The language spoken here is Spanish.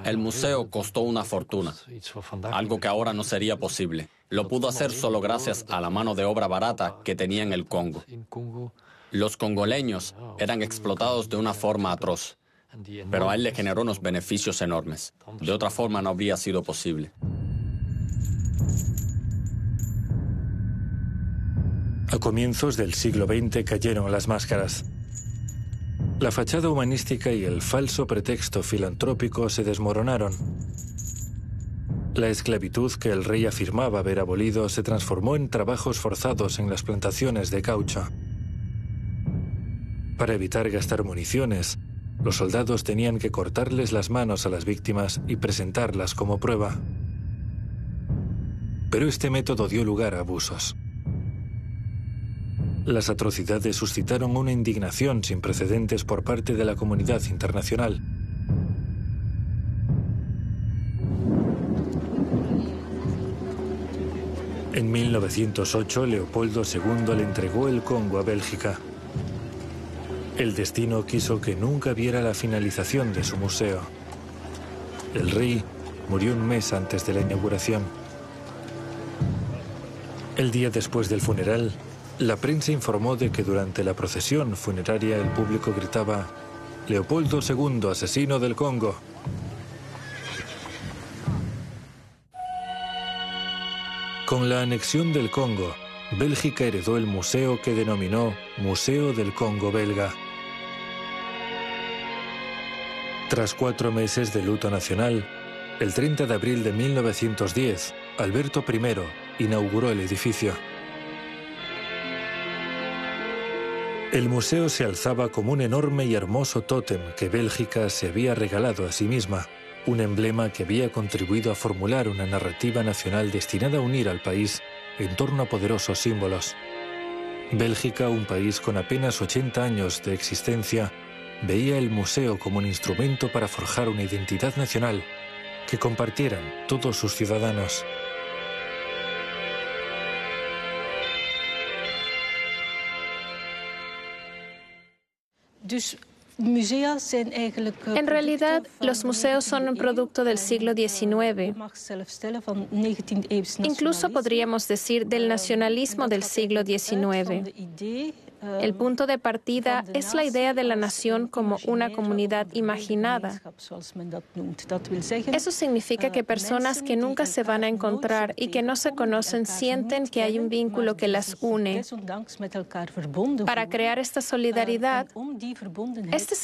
El museo costó una fortuna, algo que ahora no sería posible. Lo pudo hacer solo gracias a la mano de obra barata que tenía en el Congo. Los congoleños eran explotados de una forma atroz, pero a él le generó unos beneficios enormes. De otra forma no habría sido posible. A comienzos del siglo XX cayeron las máscaras. La fachada humanística y el falso pretexto filantrópico se desmoronaron. La esclavitud que el rey afirmaba haber abolido se transformó en trabajos forzados en las plantaciones de caucho. Para evitar gastar municiones, los soldados tenían que cortarles las manos a las víctimas y presentarlas como prueba. Pero este método dio lugar a abusos. Las atrocidades suscitaron una indignación sin precedentes por parte de la comunidad internacional. En 1908, Leopoldo II le entregó el Congo a Bélgica. El destino quiso que nunca viera la finalización de su museo. El rey murió un mes antes de la inauguración. El día después del funeral, la prensa informó de que durante la procesión funeraria el público gritaba «Leopoldo II, asesino del Congo». Con la anexión del Congo, Bélgica heredó el museo que denominó Museo del Congo Belga. Tras 4 meses de luto nacional, el 30 de abril de 1910, Alberto I inauguró el edificio. El museo se alzaba como un enorme y hermoso tótem que Bélgica se había regalado a sí misma, un emblema que había contribuido a formular una narrativa nacional destinada a unir al país en torno a poderosos símbolos. Bélgica, un país con apenas 80 años de existencia, veía el museo como un instrumento para forjar una identidad nacional que compartieran todos sus ciudadanos. En realidad, los museos son un producto del siglo XIX. Incluso podríamos decir del nacionalismo del siglo XIX. El punto de partida es la idea de la nación como una comunidad imaginada. Eso significa que personas que nunca se van a encontrar y que no se conocen sienten que hay un vínculo que las une. Para crear esta solidaridad, este